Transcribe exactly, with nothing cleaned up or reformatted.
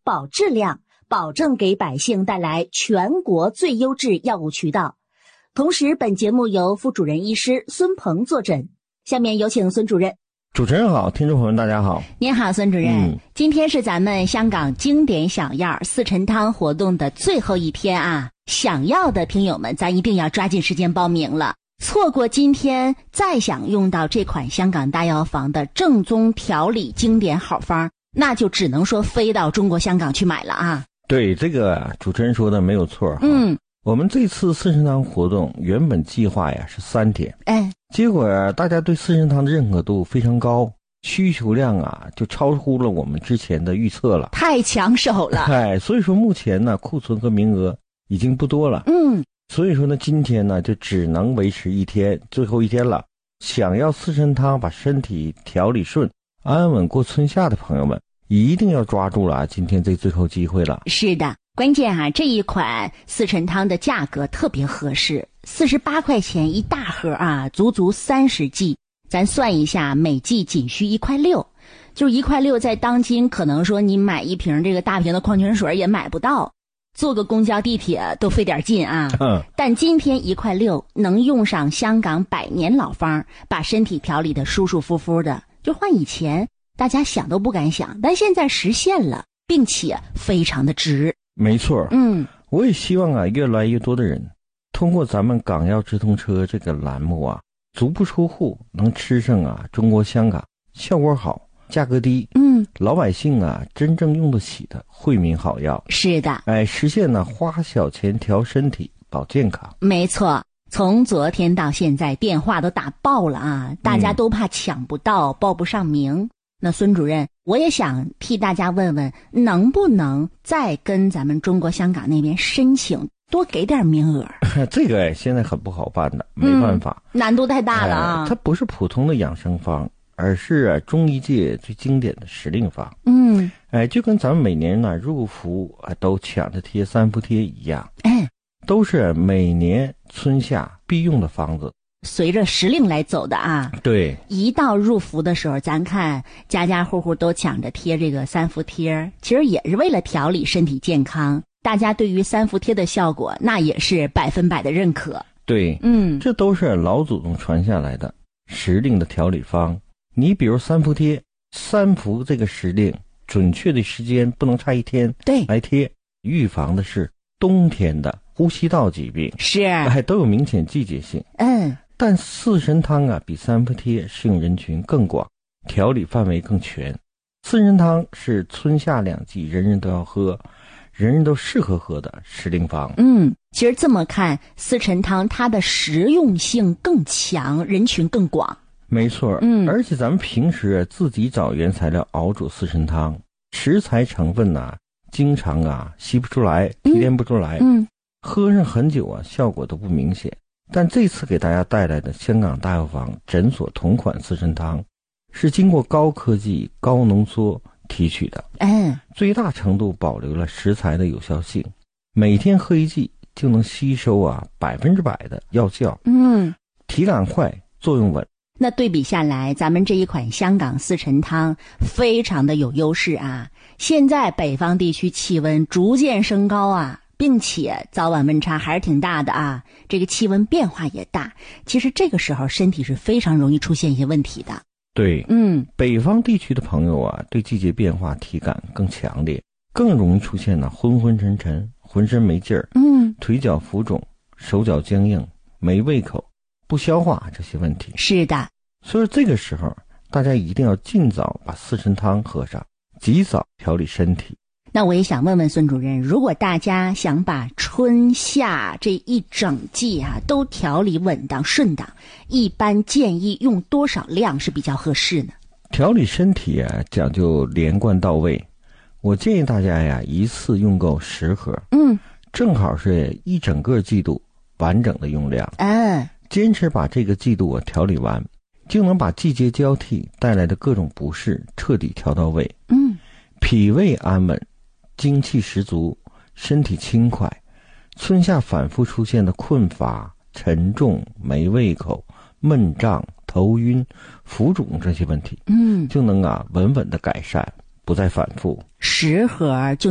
保质量，保证给百姓带来全国最优质药物渠道。同时，本节目由副主任医师孙鹏坐诊。下面有请孙主任。 主持人好，听众朋友们大家好。 您好，孙主任、嗯、今天是咱们香港经典小药四陈汤活动的最后一天啊，想要的听友们咱一定要抓紧时间报名了，错过今天再想用到这款香港大药房的正宗调理经典好方，那就只能说飞到中国香港去买了啊。 对，这个主持人说的没有错。嗯，我们这次四陈汤活动原本计划呀是三天，哎，结果啊大家对四陈汤的认可度非常高，需求量啊就超乎了我们之前的预测了， 太抢手了。 哎，所以说目前呢库存和名额已经不多了。嗯，所以说呢今天呢就只能维持一天，最后一天了。想要四陈汤把身体调理顺，安稳过春夏的朋友们，一定要抓住了啊今天这最后机会了。 是的，关键啊这一款四陈汤的价格特别合适，四十八块钱一大盒啊，足足三十剂，咱算一下，每剂仅需一块六，就是一块六，在当今可能说你买一瓶这个大瓶的矿泉水也买不到，坐个公交地铁都费点劲啊。嗯，但今天一块六能用上香港百年老方，把身体调理的舒舒服服的，就换以前大家想都不敢想，但现在实现了，并且非常的值。 没错，嗯，我也希望啊，越来越多的人通过咱们港药直通车这个栏目啊，足不出户能吃上啊中国香港效果好、价格低，嗯，老百姓啊真正用得起的惠民好药。 是的， 哎，实现呢花小钱调身体、保健康。 没错，从昨天到现在，电话都打爆了啊，大家都怕抢不到、嗯、报不上名。那孙主任，我也想替大家问问，能不能再跟咱们中国香港那边申请多给点名额？ 这个现在很不好办的，没办法， 嗯、难度太大了啊！ 哎、它不是普通的养生方，而是、啊、中医界最经典的时令方。嗯，哎，就跟咱们每年呢入伏啊都抢着贴三伏贴一样，哎，都是每年春夏必用的方子。 随着时令来走的啊， 对， 一到入伏的时候，咱看家家户户都抢着贴这个三伏贴，其实也是为了调理身体健康。大家对于三伏贴的效果，那也是百分百的认可。 对，嗯，这都是老祖宗传下来的时令的调理方。你比如三伏贴，三伏这个时令准确的时间不能差一天，对，来贴，预防的是冬天的呼吸道疾病， 是， 还都有明显季节性。嗯。但四陈汤啊比三伏贴适用人群更广，调理范围更全。四陈汤是春夏两季人人都要喝，人人都适合喝的时令方。 嗯，其实这么看，四陈汤它的实用性更强，人群更广。 没错，嗯，而且咱们平时自己找原材料熬煮四陈汤，食材成分啊经常啊吸不出来，提炼不出来，嗯，喝上很久啊效果都不明显。但这次给大家带来的香港大药房诊所同款四陈汤，是经过高科技、高浓缩提取的，嗯，最大程度保留了食材的有效性，每天喝一剂就能吸收啊百分之百的药效，嗯，体感快，作用稳。 那对比下来，咱们这一款香港四陈汤非常的有优势啊！现在北方地区气温逐渐升高啊，并且早晚温差还是挺大的啊，这个气温变化也大，其实这个时候身体是非常容易出现一些问题的。 对，嗯，北方地区的朋友啊，对季节变化体感更强烈，更容易出现呢昏昏沉沉、浑身没劲儿，嗯，腿脚浮肿、手脚僵硬、没胃口、不消化这些问题。 是的， 所以这个时候大家一定要尽早把四陈汤喝上，及早调理身体。 那我也想问问孙主任，如果大家想把春夏这一整季啊都调理稳当顺当，一般建议用多少量是比较合适呢？ 调理身体啊讲究连贯到位，我建议大家呀一次用够十盒，嗯，正好是一整个季度完整的用量。嗯，坚持把这个季度啊调理完，就能把季节交替带来的各种不适彻底调到位。嗯，脾胃安稳，精气十足，身体轻快，春夏反复出现的困乏、沉重、没胃口、闷胀、头晕、浮肿这些问题，嗯，就能啊稳稳的改善，不再反复。 十盒就